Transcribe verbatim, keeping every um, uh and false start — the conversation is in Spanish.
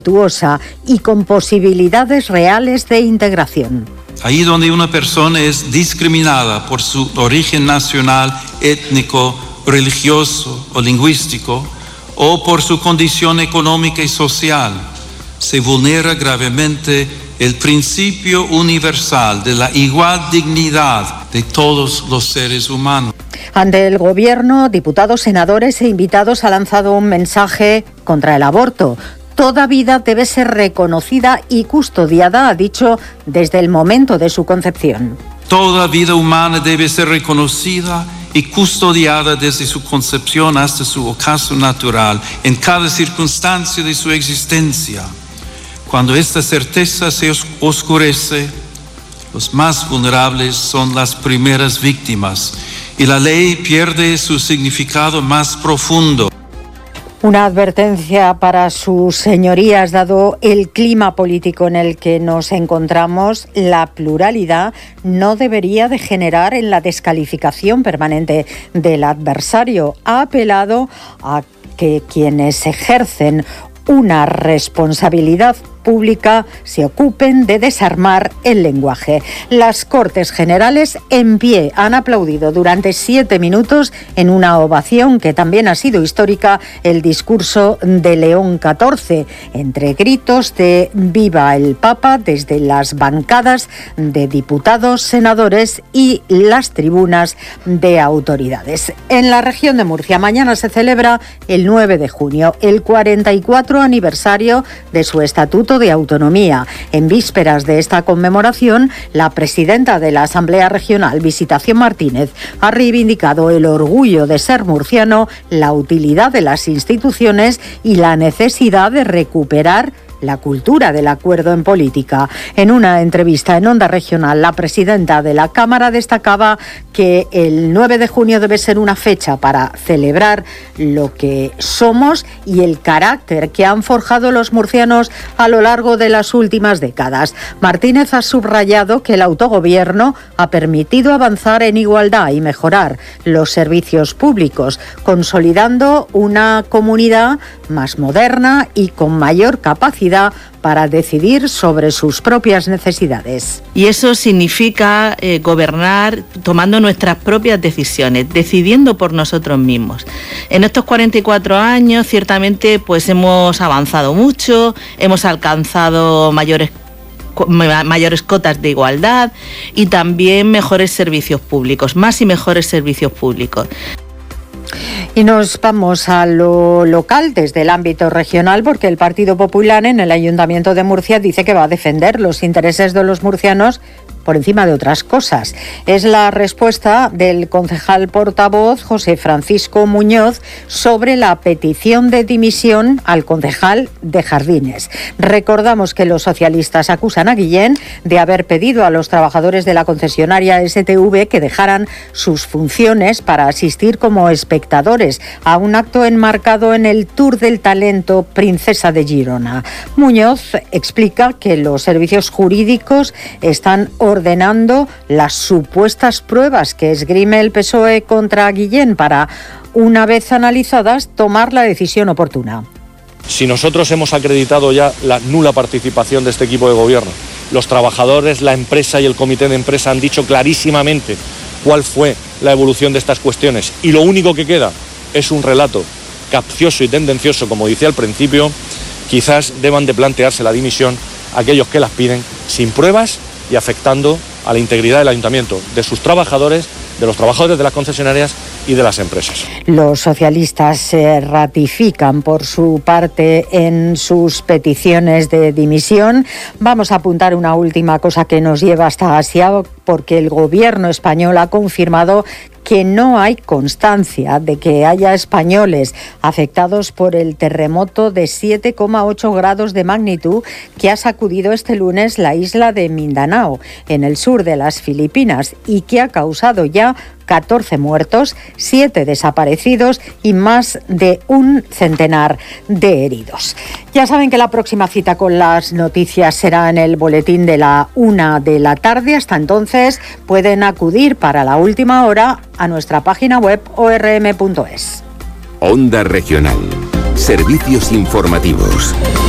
y con posibilidades reales de integración. Ahí donde una persona es discriminada por su origen nacional, étnico, religioso o lingüístico, o por su condición económica y social, se vulnera gravemente el principio universal de la igual dignidad de todos los seres humanos. Ante el Gobierno, diputados, senadores e invitados han lanzado un mensaje contra el aborto. Toda vida debe ser reconocida y custodiada, ha dicho, desde el momento de su concepción. Toda vida humana debe ser reconocida y custodiada desde su concepción hasta su ocaso natural, en cada circunstancia de su existencia. Cuando esta certeza se oscurece, los más vulnerables son las primeras víctimas y la ley pierde su significado más profundo. Una advertencia para sus señorías, dado el clima político en el que nos encontramos, la pluralidad no debería degenerar en la descalificación permanente del adversario. Ha apelado a que quienes ejercen una responsabilidad pública se ocupen de desarmar el lenguaje. Las Cortes Generales en pie han aplaudido durante siete minutos en una ovación que también ha sido histórica el discurso de León catorce, entre gritos de ¡Viva el Papa! Desde las bancadas de diputados, senadores y las tribunas de autoridades. En la región de Murcia mañana se celebra el nueve de junio, el cuarenta y cuatro aniversario de su estatuto de autonomía. En vísperas de esta conmemoración, la presidenta de la Asamblea Regional, Visitación Martínez, ha reivindicado el orgullo de ser murciano, la utilidad de las instituciones y la necesidad de recuperar la cultura del acuerdo en política. En una entrevista en Onda Regional, la presidenta de la Cámara destacaba que el nueve de junio debe ser una fecha para celebrar lo que somos y el carácter que han forjado los murcianos a lo largo de las últimas décadas. Martínez ha subrayado que el autogobierno ha permitido avanzar en igualdad y mejorar los servicios públicos, consolidando una comunidad más moderna y con mayor capacidad para decidir sobre sus propias necesidades. Y eso significa eh, gobernar tomando nuestras propias decisiones, decidiendo por nosotros mismos. En estos cuarenta y cuatro años, ciertamente, pues hemos avanzado mucho, hemos alcanzado mayores mayores cotas de igualdad y también mejores servicios públicos, más y mejores servicios públicos. Y nos vamos a lo local desde el ámbito regional, porque el Partido Popular en el Ayuntamiento de Murcia dice que va a defender los intereses de los murcianos por encima de otras cosas. Es la respuesta del concejal portavoz José Francisco Muñoz sobre la petición de dimisión al concejal de Jardines. Recordamos que los socialistas acusan a Guillén de haber pedido a los trabajadores de la concesionaria S T V que dejaran sus funciones para asistir como espectadores a un acto enmarcado en el Tour del Talento Princesa de Girona. Muñoz explica que los servicios jurídicos están ordenando las supuestas pruebas que esgrime el P S O E contra Guillén para, una vez analizadas, tomar la decisión oportuna. Si nosotros hemos acreditado ya la nula participación de este equipo de gobierno, los trabajadores, la empresa y el comité de empresa han dicho clarísimamente cuál fue la evolución de estas cuestiones y lo único que queda es un relato capcioso y tendencioso, como decía al principio, quizás deban de plantearse la dimisión aquellos que las piden sin pruebas y afectando a la integridad del ayuntamiento, de sus trabajadores, de los trabajadores de las concesionarias y de las empresas. Los socialistas se ratifican por su parte en sus peticiones de dimisión. Vamos a apuntar una última cosa que nos lleva hasta Asia, porque el gobierno español ha confirmado que no hay constancia de que haya españoles afectados por el terremoto de siete coma ocho grados de magnitud que ha sacudido este lunes la isla de Mindanao, en el sur de las Filipinas, y que ha causado ya catorce muertos, siete desaparecidos y más de un centenar de heridos. Ya saben que la próxima cita con las noticias será en el boletín de la una de la tarde. Hasta entonces pueden acudir para la última hora a nuestra página web o r m punto es. Onda Regional. Servicios informativos.